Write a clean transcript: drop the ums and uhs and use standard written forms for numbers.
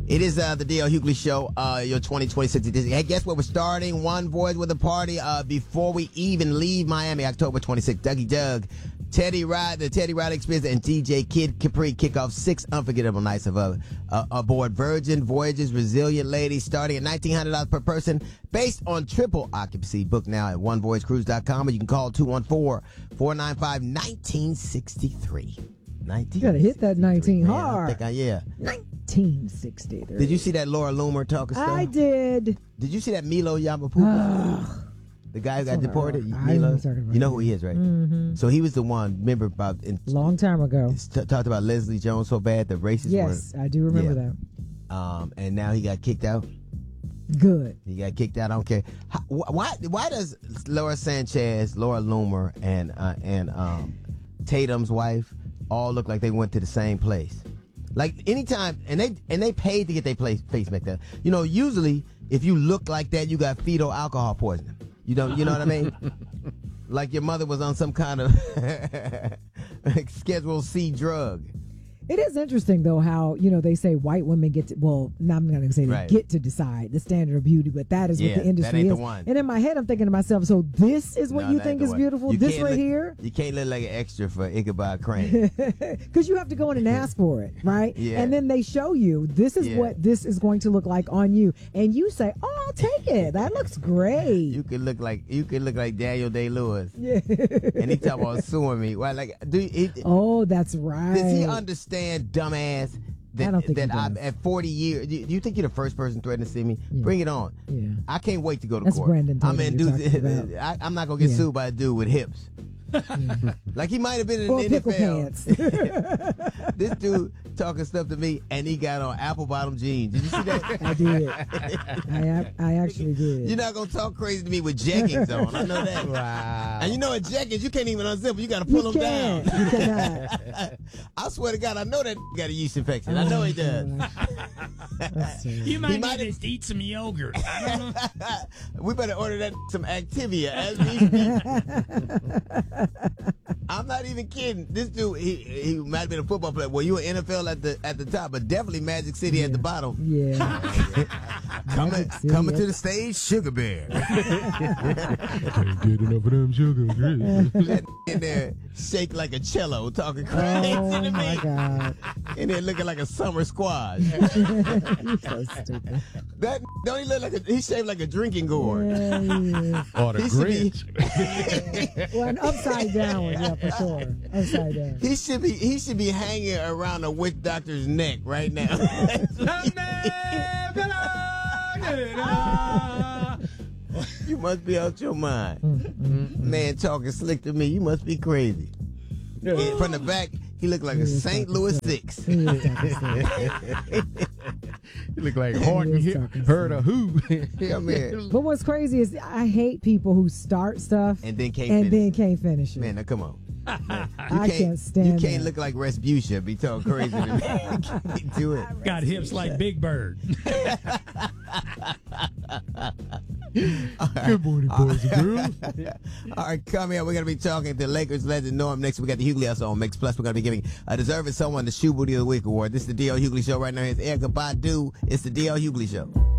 It is the D.L. Hughley Show, your 2026 edition. Hey, guess what? We're starting One Voice with a party before we even leave Miami, October 26th. Dougie Doug, Teddy Riley, the Teddy Riley Experience, and DJ Kid Capri kick off 6 unforgettable nights of aboard Virgin Voyages Resilient Ladies, starting at $1,900 per person, based on triple occupancy. Book now at onevoyagecruise.com, or you can call 214-495-1963. You gotta hit that 19 hard. Yeah. 1963. Did you see that Laura Loomer talking stuff? I did. Did you see that Milo Yiannopoulos? The guy who got deported? Milo? You know who he is, right? Mm-hmm. So he was the one, remember, about long time ago. Talked about Leslie Jones so bad, the racist Yes, I do remember that. And now he got kicked out. Good. He got kicked out. I don't care. Why does Laura Sanchez, Laura Loomer, and Tatum's wife all look like they went to the same place? Like anytime, and they paid to get their face back there. You know, usually if you look like that, you got fetal alcohol poisoning. You know what I mean? Like your mother was on some kind of Schedule C drug. It is interesting, though, how, they say white women get to, well, no, I'm not going to say they get to decide the standard of beauty, but that is what the industry that ain't is. The one. And in my head, I'm thinking to myself, so this is what you think is beautiful? This right here? You can't look like an extra for Ichabod Crane. Because you have to go in and ask for it, right? Yeah. And then they show you, this is what this is going to look like on you. And you say, oh, I'll take it. That looks great. You could look like Daniel Day-Lewis. Yeah. And he talking about suing me. Well, like, oh, that's right. Does he understand, dumbass, I don't think that I'm at 40 years? Do you think you're the first person threatening to see me? Yeah. Bring it on. Yeah. I can't wait to go to That's court. Brandon Tatum I'm not going to get sued by a dude with hips. Like he might have been in the pickle NFL. pants. This dude talking stuff to me, and he got on apple bottom jeans. Did you see that? I did. I actually did. You're not gonna talk crazy to me with jeggings on. I know that. Wow. And you know, at jeggings you can't even unzip them. You got to pull them down. You cannot. I swear to God, I know that got a yeast infection. I know he does. You might need to eat some yogurt. I don't know. We better order that some Activia as we speak. I'm not even kidding. This dude, he might have been a football player. Well, you were NFL at the top, but definitely Magic City at the bottom. Yeah. Coming to the stage, Sugar Bear. Can't get enough of them sugar. That in there shake like a cello, talking crazy to me. Oh my God. And then looking like a summer squash. You're so stupid. That don't he look like he shaped like a drinking gourd? Yeah. Or the Grinch. Well, an upside down one, yeah, for sure. Upside down. He should be hanging around a witch doctor's neck right now. You must be out your mind. Man talking slick to me. You must be crazy. And from the back, he looked like a St. Louis 6. You look like Horton heard a who. Come here. But what's crazy is I hate people who start stuff And then can't finish it. Man, now come on. I can't stand You can't that. look like Respucia. Be talking crazy to me. You can't do it. Got hips like Big Bird. Good morning, boys and girls. All right, coming up, we're going to be talking to Lakers legend Norm. Next, we got the Hughley also on Mix Plus. We're going to be giving a deserving someone the Shoe Booty of the Week award. This is the D.L. Hughley Show right now. It's Erykah Badu. It's the D.L. Hughley Show.